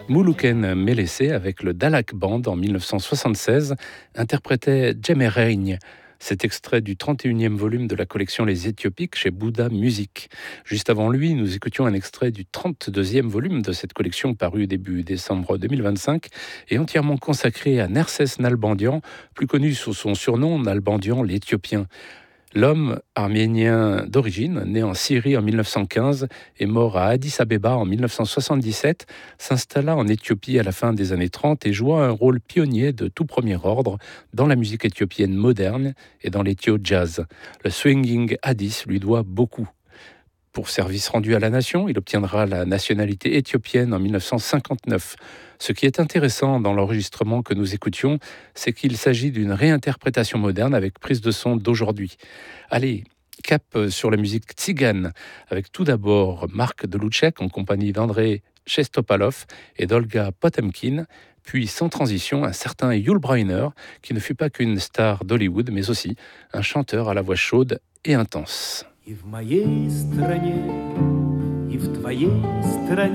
Moulouken Melessé, avec le Dalak Band en 1976, interprétait Djemeregne. Cet extrait du 31e volume de la collection Les Éthiopiques chez Bouddha Music. Juste avant lui, nous écoutions un extrait du 32e volume de cette collection paru début décembre 2025 et entièrement consacré à Nerses Nalbandian, plus connu sous son surnom Nalbandian l'Éthiopien. L'homme arménien d'origine, né en Syrie en 1915 et mort à Addis Abeba en 1977, s'installa en Éthiopie à la fin des années 30 et joua un rôle pionnier de tout premier ordre dans la musique éthiopienne moderne et dans l'éthio jazz. Le swinging Addis lui doit beaucoup. Pour service rendu à la nation, il obtiendra la nationalité éthiopienne en 1959. Ce qui est intéressant dans l'enregistrement que nous écoutions, c'est qu'il s'agit d'une réinterprétation moderne avec prise de son d'aujourd'hui. Allez, cap sur la musique tzigane, avec tout d'abord Marc Delouchek en compagnie d'André Chestopalov et d'Olga Potemkin, puis sans transition un certain Yul Brynner, qui ne fut pas qu'une star d'Hollywood, mais aussi un chanteur à la voix chaude et intense. И в моей стране, и в твоей стране